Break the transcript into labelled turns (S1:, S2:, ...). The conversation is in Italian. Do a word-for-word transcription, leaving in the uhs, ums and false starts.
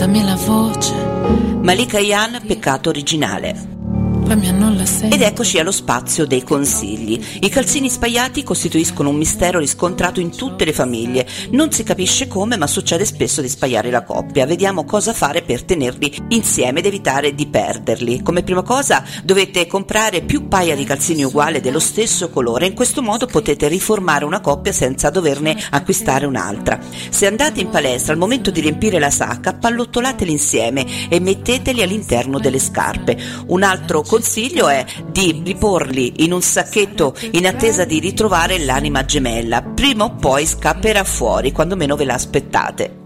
S1: Dammi la voce.
S2: Malika Ayane, Peccato originale.
S1: La mia non la sento.
S2: Ed eccoci allo spazio dei consigli. I calzini spaiati costituiscono un mistero riscontrato in tutte le famiglie. Non si capisce come, ma succede spesso di spaiare la coppia. Vediamo cosa fare per tenerli insieme ed evitare di perderli. Come prima cosa dovete comprare più paia di calzini uguali dello stesso colore. In questo modo potete riformare una coppia senza doverne acquistare un'altra. Se andate in palestra, al momento di riempire la sacca, pallottolateli insieme e metteteli all'interno delle scarpe. Un altro consiglio è di riporli in un sacchetto in attesa di ritrovare l'anima gemella. Prima o poi scapperà fuori, quando meno ve l'aspettate.